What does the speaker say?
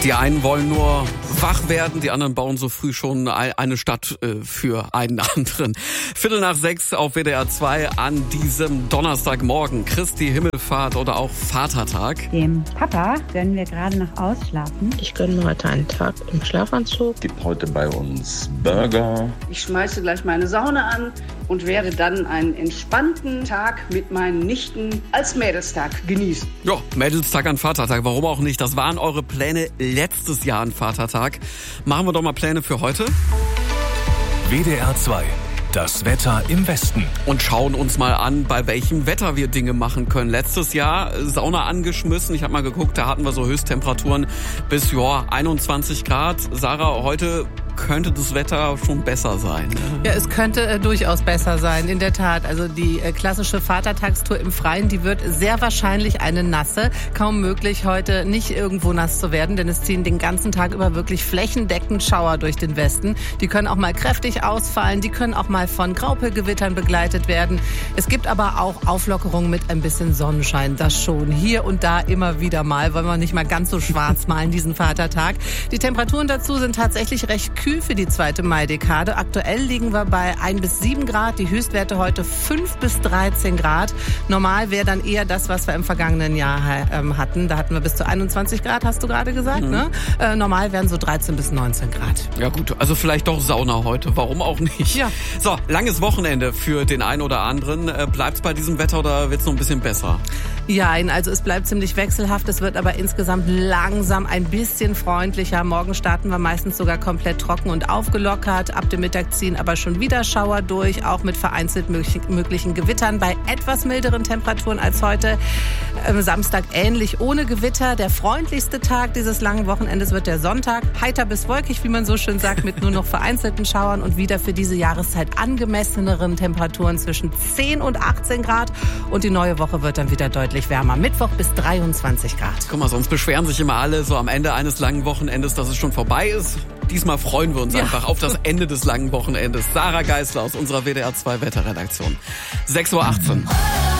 Die einen wollen nur wach werden, die anderen bauen so früh schon eine Stadt für einen anderen. 5:45 auf WDR 2 an diesem Donnerstagmorgen. Christi Himmelfahrt oder auch Vatertag. Dem Papa gönnen wir gerade noch ausschlafen. Ich gönne mir heute einen Tag im Schlafanzug. Gibt heute bei uns Burger. Ich schmeiße gleich meine Sauna an und werde dann einen entspannten Tag mit meinen Nichten als Mädelstag genießen. Ja, Mädelstag an Vatertag, warum auch nicht? Das waren eure Pläne letztes Jahr an Vatertag. Machen wir doch mal Pläne für heute. WDR 2. Das Wetter im Westen. Und schauen uns mal an, bei welchem Wetter wir Dinge machen können. Letztes Jahr Sauna angeschmissen. Ich habe mal geguckt, da hatten wir so Höchsttemperaturen bis 21 Grad. Sarah, heute könnte das Wetter schon besser sein. Ja, es könnte durchaus besser sein, in der Tat. Also die klassische Vatertagstour im Freien, die wird sehr wahrscheinlich eine nasse. Kaum möglich, heute nicht irgendwo nass zu werden, denn es ziehen den ganzen Tag über wirklich flächendeckend Schauer durch den Westen. Die können auch mal kräftig ausfallen, die können auch mal von Graupelgewittern begleitet werden. Es gibt aber auch Auflockerungen mit ein bisschen Sonnenschein, das schon. Hier und da immer wieder mal, wollen wir nicht mal ganz so schwarz malen diesen Vatertag. Die Temperaturen dazu sind tatsächlich recht kühl für die zweite Maidekade. Aktuell liegen wir bei 1 bis 7 Grad, die Höchstwerte heute 5 bis 13 Grad. Normal wäre dann eher das, was wir im vergangenen Jahr hatten. Da hatten wir bis zu 21 Grad, hast du gerade gesagt, ne? Normal wären so 13 bis 19 Grad. Ja gut, also vielleicht doch Sauna heute, warum auch nicht? Ja. So, langes Wochenende für den einen oder anderen. Bleibt's bei diesem Wetter oder wird's noch ein bisschen besser? Ja, also es bleibt ziemlich wechselhaft. Es wird aber insgesamt langsam ein bisschen freundlicher. Morgen starten wir meistens sogar komplett trocken und aufgelockert. Ab dem Mittag ziehen aber schon wieder Schauer durch, auch mit vereinzelt möglichen Gewittern bei etwas milderen Temperaturen als heute. Samstag ähnlich ohne Gewitter. Der freundlichste Tag dieses langen Wochenendes wird der Sonntag. Heiter bis wolkig, wie man so schön sagt, mit nur noch vereinzelten Schauern und wieder für diese Jahreszeit angemesseneren Temperaturen zwischen 10 und 18 Grad. Und die neue Woche wird dann wieder deutlich wärmer. Mittwoch bis 23 Grad. Guck mal, sonst beschweren sich immer alle so am Ende eines langen Wochenendes, dass es schon vorbei ist. Diesmal freuen wir uns einfach auf das Ende des langen Wochenendes. Sarah Geisler aus unserer WDR 2 Wetterredaktion. 6:18 Uhr.